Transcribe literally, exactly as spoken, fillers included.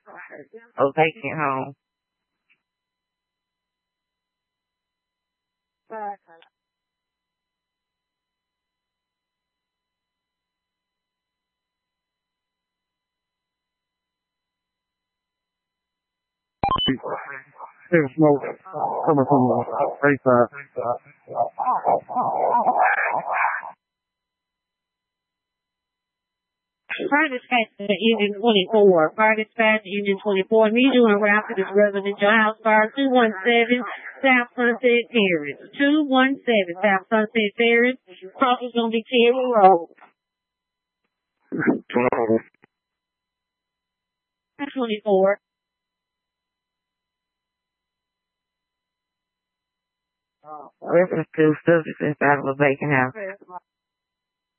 a vacant home. There's smoke coming from the right side. Fire dispatch to Engine twenty-four. Fire dispatch to Engine twenty-four. Immediately en route to this residential house fire two one seven South Sunset Terrace. two one seven South Sunset Terrace. Crossing's going to be Terry Road. twenty-four. Reference to substance inside of a vacant house.